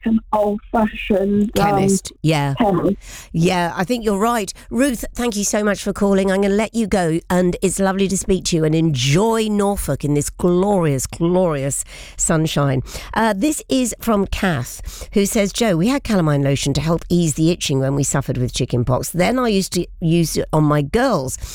an old-fashioned chemist. chemist. Yeah, I think you're right. Ruth, thank you so much for calling. I'm going to let you go, and it's lovely to speak to you, and enjoy Norfolk in this glorious, glorious sunshine. This is from Kath, who says, Joe, we had calamine lotion to help ease the itching when we suffered with chickenpox. Then I used to use it on my girls